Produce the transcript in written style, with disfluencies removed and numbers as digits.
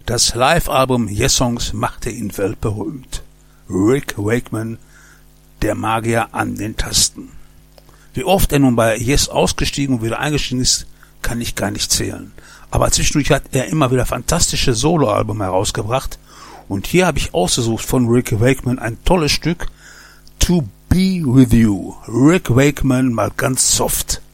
Das Live-Album Yes Songs machte ihn weltberühmt. Rick Wakeman, der Magier an den Tasten. Wie oft er nun bei Yes ausgestiegen und wieder eingestiegen ist, kann ich gar nicht zählen. Aber zwischendurch hat er immer wieder fantastische Soloalben herausgebracht. Und hier habe ich ausgesucht von Rick Wakeman ein tolles Stück, To Be With You. Rick Wakeman mal ganz soft.